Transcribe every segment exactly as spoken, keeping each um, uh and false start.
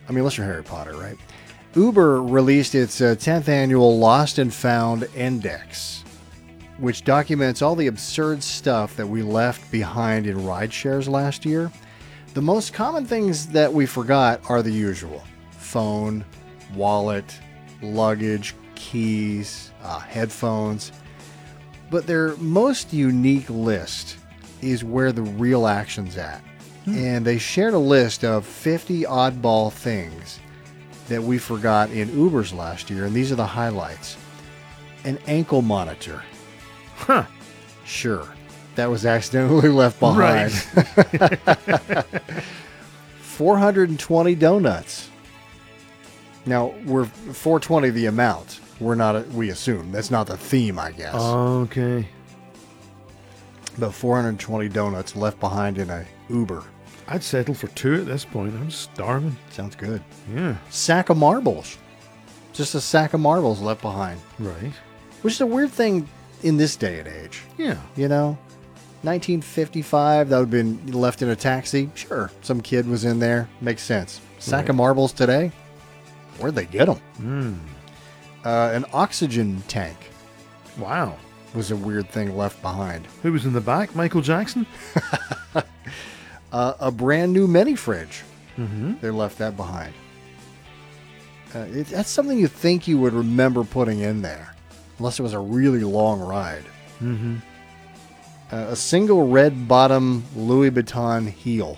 I mean, unless you're Harry Potter, right? Uber released its uh, tenth annual Lost and Found Index, which documents all the absurd stuff that we left behind in ride shares last year. The most common things that we forgot are the usual: phone, wallet, luggage, keys, uh, headphones. But their most unique list is where the real action's at. Hmm. And they shared a list of fifty oddball things that we forgot in Ubers last year, and these are the highlights. An ankle monitor. Huh. Sure. That was accidentally left behind. Right. four hundred twenty donuts. Now, we're four hundred twenty the amount. We're not, we assume. That's not the theme, I guess. Okay. But four hundred twenty donuts left behind in a Uber. I'd settle for two at this point. I'm starving. Sounds good. Yeah. Sack of marbles. Just a sack of marbles left behind. Right. Which is a weird thing in this day and age. Yeah. You know? nineteen fifty-five, that would have been left in a taxi. Sure. Some kid was in there. Makes sense. Sack Right. of marbles today? Where'd they get them? Mm. Uh, an oxygen tank Wow. was a weird thing left behind. Who was in the back? Michael Jackson? Uh, a brand new mini fridge. Mm-hmm. They left that behind. Uh, it, that's something you think you would remember putting in there, unless it was a really long ride. Mm-hmm. Uh, a single red bottom Louis Vuitton heel.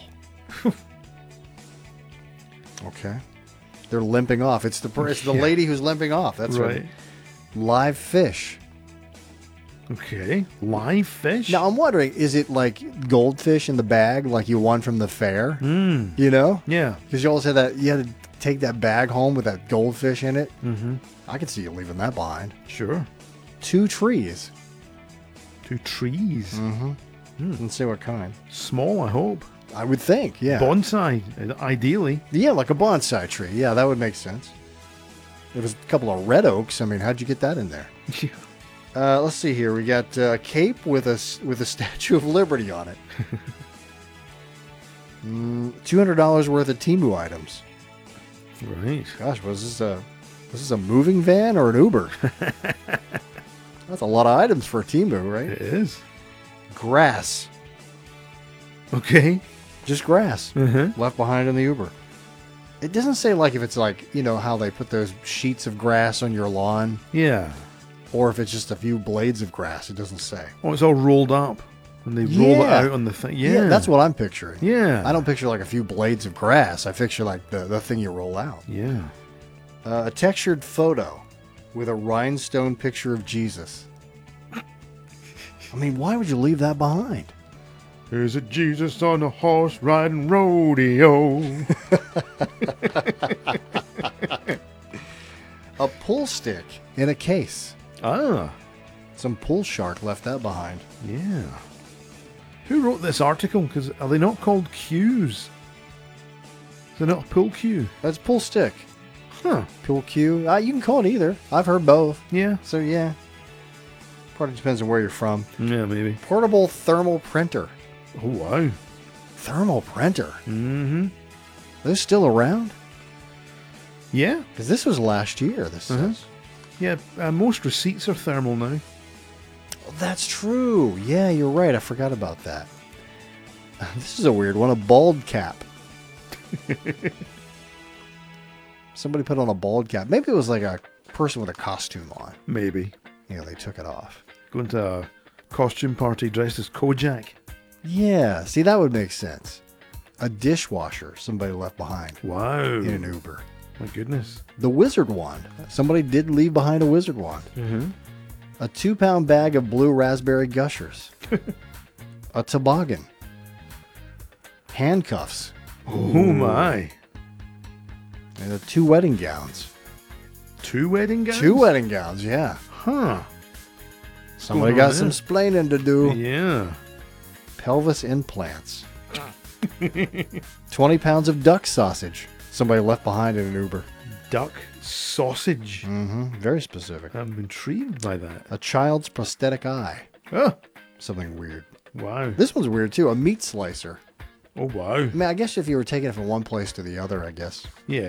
Okay. They're limping off. It's the per- it's the Yeah. lady who's limping off. That's right. right. Live fish. Okay. Live fish? Now I'm wondering, is it like goldfish in the bag, like you won from the fair? Mm. You know, Yeah. because you always had that. You had to take that bag home with that goldfish in it. Mm-hmm. I could see you leaving that behind. Sure. Two trees. Two trees. Mm-hmm. Mm. Let's see what kind. Small, I hope. I would think, yeah. Bonsai, ideally. Yeah, like a bonsai tree. Yeah, that would make sense. There was a couple of red oaks. I mean, how'd you get that in there? Yeah. Uh, let's see here. We got a cape with a s- with a Statue of Liberty on it. mm, Two hundred dollars worth of Temu items. Right. Gosh, was this a was this a moving van or an Uber? That's a lot of items for a Temu, right? It is. Grass, Okay. just grass Uh-huh. left behind in the Uber. It doesn't say like if it's like, you know, how they put those sheets of grass on your lawn, Yeah. or if it's just a few blades of grass. It doesn't say. Oh, it's all rolled up. And they roll it Yeah. out on the thing. Yeah. that's what I'm picturing. Yeah. I don't picture like a few blades of grass. I picture like the, the thing you roll out. Yeah. Uh, a textured photo with a rhinestone picture of Jesus. I mean, why would you leave that behind? There's a Jesus on a horse riding rodeo. A pull stick in a case. Ah. Some pull shark left that behind. Yeah. Who wrote this article? Because are they not called cues? They're not a pull cue. That's pull stick. Huh. Pull cue. Uh, you can call it either. I've heard both. Yeah. So, yeah. Probably depends on where you're from. Yeah, maybe. Portable thermal printer. Oh, wow. Thermal printer? Mm-hmm. Those still around? Yeah. Because this was last year, this Uh-huh. says. Yeah, uh, most receipts are thermal now. Oh, that's true. Yeah, you're right. I forgot about that. This is a weird one. A bald cap. Somebody put on a bald cap. Maybe it was like a person with a costume on. Maybe. Yeah, they took it off. Going to a costume party dressed as Kojak. Yeah, see, that would make sense. A dishwasher somebody left behind Wow. in an Uber. My goodness. The wizard wand. Somebody did leave behind a wizard wand. Mm-hmm. A two pound bag of blue raspberry gushers. A toboggan. Handcuffs. Oh, my. And uh, two wedding gowns. Two wedding gowns? Two wedding gowns, yeah. Huh. Somebody going got on some there? splaining to do. Yeah. Pelvis implants. twenty pounds of duck sausage. Somebody left behind in an Uber. Duck sausage. Mm-hmm. Very specific. I'm intrigued by that. A child's prosthetic eye. Oh, Something weird. wow. This one's weird too. A meat slicer. Oh, wow. I mean, I guess if you were taking it from one place to the other, I guess. Yeah.